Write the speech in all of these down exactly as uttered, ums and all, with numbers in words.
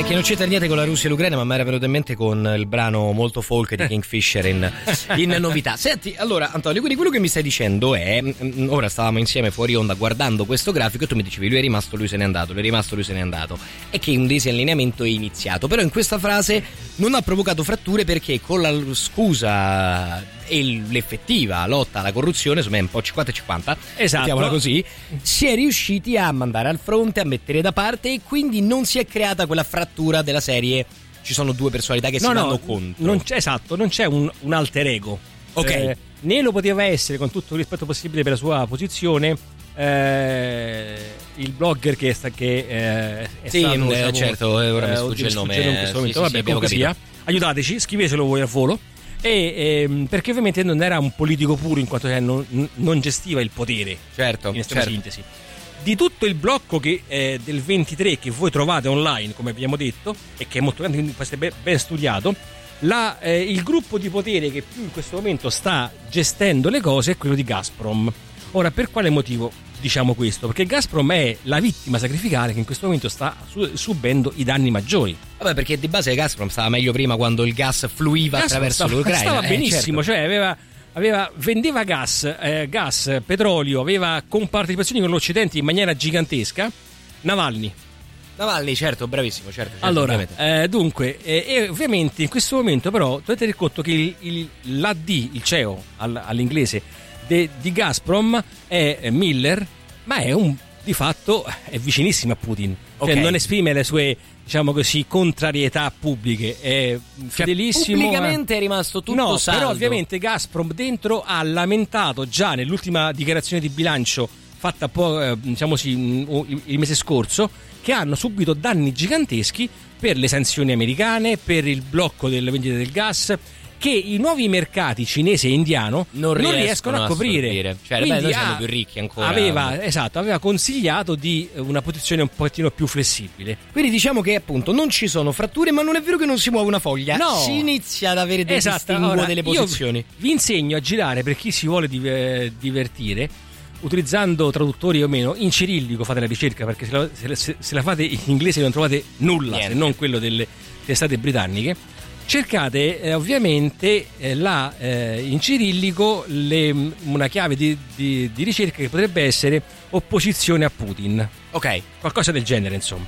Che non c'entra niente con la Russia e l'Ucraina, ma mi era venuto in mente con il brano molto folk di Kingfisher in, in novità. Senti, allora Antonio, quindi quello che mi stai dicendo è, ora stavamo insieme fuori onda guardando questo grafico e tu mi dicevi lui è rimasto, lui se n'è andato, lui è rimasto, lui se n'è andato, e che un disallineamento è iniziato, però in questa frase non ha provocato fratture perché con la scusa e l'effettiva lotta alla corruzione, insomma è un po' cinquanta cinquanta, esatto, mettiamola così, si è riusciti a mandare al fronte, a mettere da parte, e quindi non si è creata quella frattura della serie ci sono due personalità che no, si no, vanno contro. Non c'è, esatto, non c'è un, un alter ego. Ok. Eh, né lo poteva essere, con tutto il rispetto possibile per la sua posizione, eh, il blogger che, sta, che eh, è sì, stato... eh, diciamo, certo, ora mi eh, sfugge il nome. In questo momento. Sì, Vabbè, sì, abbiamo comunque sia, aiutateci, scrivetelo voi al volo. E, ehm, perché ovviamente non era un politico puro, in quanto non, non gestiva il potere, certo, in estrema certo. sintesi. Di tutto il blocco che, eh, del ventitré che voi trovate online, come abbiamo detto, e che è molto grande, quindi può essere ben, ben studiato, la, eh, il gruppo di potere che più in questo momento sta gestendo le cose è quello di Gazprom. Ora, per quale motivo diciamo questo? Perché Gazprom è la vittima sacrificale che in questo momento sta su- subendo i danni maggiori. Vabbè, perché di base Gazprom stava meglio prima, quando il gas fluiva Gazprom attraverso stava, l'Ucraina. Stava eh, benissimo, certo. cioè aveva, aveva vendeva gas, eh, gas, petrolio, aveva compartecipazioni con l'Occidente in maniera gigantesca. Navalny. Navalny, certo, bravissimo, certo. certo allora, eh, dunque, eh, e ovviamente in questo momento però dovete tener conto che il, il, l'A D, il C E O all, all'inglese de, di Gazprom è Miller, ma è un di fatto è vicinissimo a Putin, okay. Cioè non esprime le sue, diciamo così, contrarietà pubbliche, è fedelissimo. Cioè, pubblicamente è rimasto tutto no, saldo. Però ovviamente Gazprom dentro ha lamentato già nell'ultima dichiarazione di bilancio fatta po', eh, diciamo sì, il, il mese scorso, che hanno subito danni giganteschi per le sanzioni americane, per il blocco delle vendite del gas, che i nuovi mercati cinese e indiano non, non riescono, riescono a coprire. Cioè, beh, noi siamo più ricchi ancora. Aveva, esatto, aveva consigliato di una posizione un pochettino più flessibile. Quindi diciamo che appunto non ci sono fratture, ma non è vero che non si muove una foglia. No. Si inizia ad avere dei esatto. distinguo Ora, delle posizioni. Vi insegno a girare, per chi si vuole div- divertire, utilizzando traduttori o meno, in cirillico fate la ricerca, perché se la, se la, se la fate in inglese non trovate nulla, Niente. Se non quello delle testate britanniche. Cercate eh, ovviamente eh, la, eh, in cirillico le, una chiave di, di, di ricerca che potrebbe essere opposizione a Putin. Ok. Qualcosa del genere, insomma.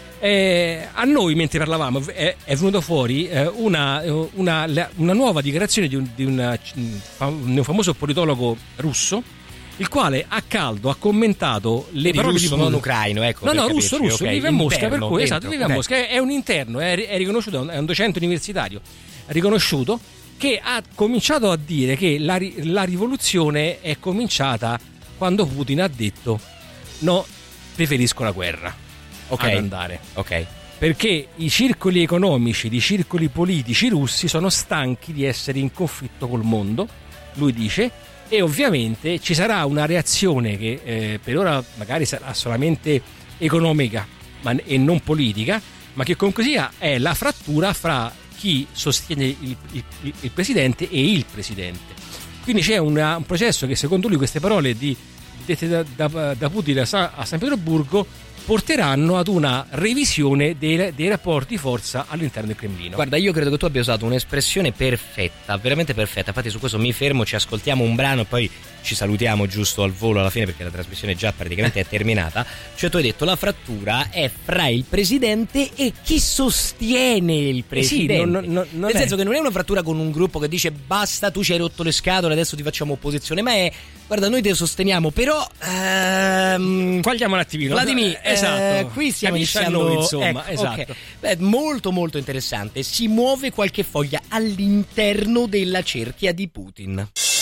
Eh, a noi, mentre parlavamo, è, è venuto fuori eh, una, una, una nuova dichiarazione di un, di, una, di un famoso politologo russo, il quale a caldo ha commentato le Quindi parole russo, di non ucraino, ecco. no no capirci, russo russo okay. vive a Mosca, Interno, per cui dentro, esatto vive okay. a Mosca, è un interno, è, è riconosciuto, è un docente universitario riconosciuto, che ha cominciato a dire che la, la rivoluzione è cominciata quando Putin ha detto no, preferisco la guerra okay. ad andare, ok, perché i circoli economici, i circoli politici russi sono stanchi di essere in conflitto col mondo, lui dice, e ovviamente ci sarà una reazione che eh, per ora magari sarà solamente economica ma, e non politica, ma che comunque sia è la frattura fra chi sostiene il, il, il presidente e il presidente. Quindi c'è una, un processo che secondo lui, queste parole di, dette da, da, da Putin a San, a San Pietroburgo, porteranno ad una revisione dei, dei rapporti di forza all'interno del Cremlino. Guarda, io credo che tu abbia usato un'espressione perfetta, veramente perfetta. Infatti su questo mi fermo, ci ascoltiamo un brano e poi ci salutiamo giusto al volo alla fine, perché la trasmissione già praticamente è terminata. Cioè tu hai detto la frattura è fra il presidente e chi sostiene il presidente. Eh sì, non, non, non Nel è... senso che non è una frattura con un gruppo che dice basta, tu ci hai rotto le scatole, adesso ti facciamo opposizione, ma è guarda, noi te sosteniamo, però ehm, quagliamo un attimino. Vladimir, esatto. eh, qui stiamo Capisci iniziando noi, insomma, ecco, esatto. Okay. Beh, molto molto interessante. Si muove qualche foglia all'interno della cerchia di Putin.